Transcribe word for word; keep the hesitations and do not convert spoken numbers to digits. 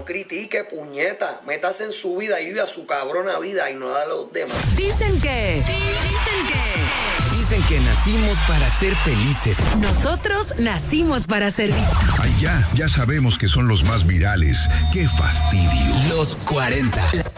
critique, puñeta. Métase en su vida y vive a su cabrona vida y no la de los demás. Dicen que... Dicen que... Dicen que nacimos para ser felices. Nosotros nacimos para servir. Ay, ya, ya sabemos que son los más virales. ¡Qué fastidio! Los cuarenta.